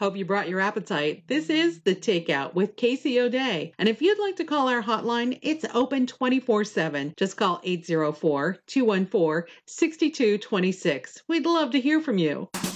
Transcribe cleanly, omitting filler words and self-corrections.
Hope you brought your appetite. This is The Takeout with Casey O'Day. And if you'd like to call our hotline, it's open 24/7. Just call 804-214-6226. We'd love to hear from you.